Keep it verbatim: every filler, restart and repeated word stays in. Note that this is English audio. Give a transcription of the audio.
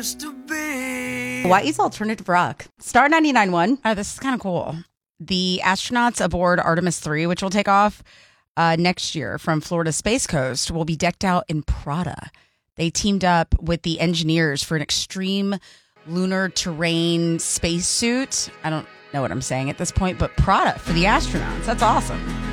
used to be. Hawaii's alternative rock. Star ninety-nine point one. Oh, this is kind of cool. The astronauts aboard Artemis three, which will take off uh, next year from Florida's Space Coast, will be decked out in Prada. They teamed up with the engineers for an extreme lunar terrain spacesuit. I don't know what I'm saying at this point, but Prada for the astronauts. That's awesome.